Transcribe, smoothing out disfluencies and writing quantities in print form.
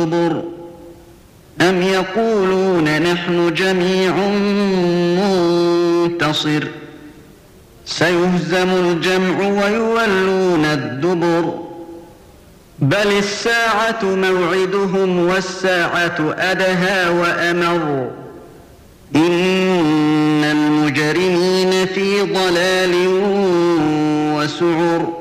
الزبر أم يقولون نحن جميع منتصر سيهزم الجمع ويولون الدبر بل الساعة موعدهم والساعة أدهى وأمر إن المجرمين في ضلال وسعر